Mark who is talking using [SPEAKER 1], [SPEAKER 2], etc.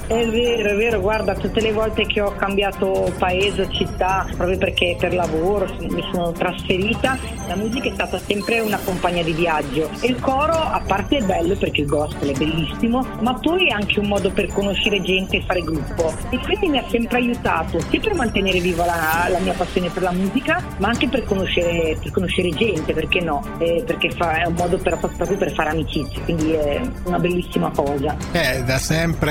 [SPEAKER 1] È vero, guarda, tutte le volte che ho cambiato paese o città, proprio perché per lavoro mi sono trasferita, la musica è stata sempre una compagna di viaggio. E il coro, a parte è bello perché il gospel è bellissimo, ma poi è anche un modo per conoscere gente e fare gruppo. E quindi mi ha sempre aiutato, sia per mantenere viva la mia passione per la musica, ma anche per conoscere gente, perché no? Perché è un modo proprio per fare amicizie, quindi è una bellissima cosa.
[SPEAKER 2] Da sempre